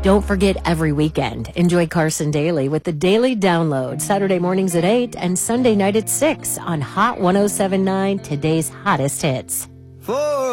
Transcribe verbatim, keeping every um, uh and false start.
Don't forget every weekend, enjoy Carson Daily with the Daily Download, Saturday mornings at eight and Sunday night at six on Hot ten seventy-nine, today's hottest hits. For